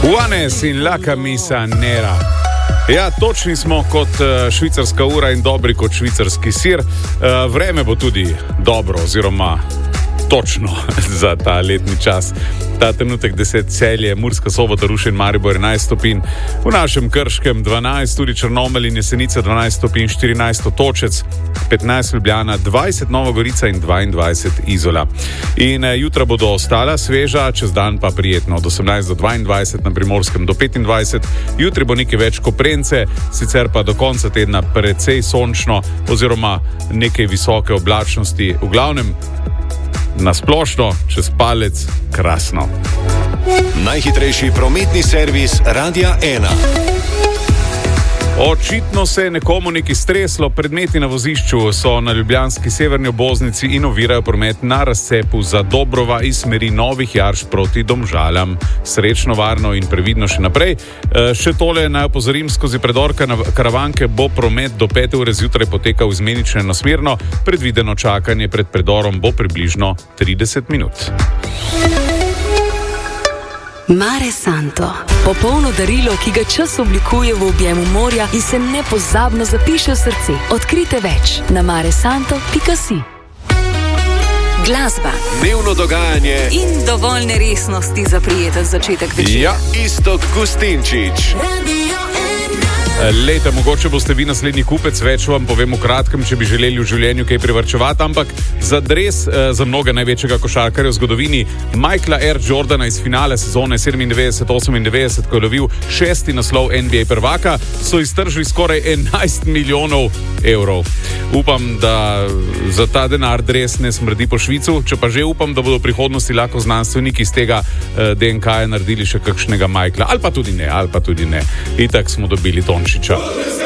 Juanes in La Camisa Nera. Ja, točni smo kot švicarska ura in dobri kot švicarski sir. Vreme bo tudi dobro oziroma točno za ta letni čas. Ta trenutek 10 Celje, Murska Sobota, Rušin, Maribor 11 stopinj, v našem Krškem 12, tudi Črnomelj in Jesenica 12 stopinj, 14 Otočec, 15 Ljubljana, 20 Nova Gorica in 22 Izola. In jutra bodo ostala sveža, čez dan pa prijetno od 18 do 22, na Primorskem do 25. Jutri bo nekaj več Koprence, sicer pa do konca tedna precej sončno oziroma nekaj visoke oblačnosti. V glavnem na splošno, čez palec, krasno. Najhitrejši prometni servis Radia 1. Očitno se je nekomu nekaj streslo. Predmeti na vozišču so na ljubljanski severni obvoznici in ovirajo promet na razcepu Zadobrova iz smeri Novih Jarš proti Domžalam. Srečno, varno in previdno še naprej. Še tole naj opozorim, skozi predor Karavanke bo promet do 5 ure zjutraj potekal izmenično enosmerno. Predvideno čakanje pred predorom bo približno 30 minut. Mare Santo. Popolno darilo, ki ga čas oblikuje v objemu morja in se nepozabno zapiše v srce. Odkrite več na maresanto.si. Glasba, Dnevno dogajanje in dovolj neresnosti za prijeten začetek večera. Ja, Iztok Gustinčič. lejte, mogoče boste vi naslednji kupec, več vam povem v kratkem, če bi želeli v življenju kaj privarčevati, ampak za dres za mnoge največjega košarkarja v zgodovini, Michaela R. Jordana iz finale sezone 97-98, ko je lovil 6. naslov NBA prvaka, so iztržili skoraj 11 milijonov evrov. Upam, da za ta denar dres ne smrdi po Švicu, če pa že upam, da bodo v prihodnosti lahko znanstveniki iz tega DNK-ja naredili še kakšnega Michaela, ali pa tudi ne. Itak smo dobili Tončiča.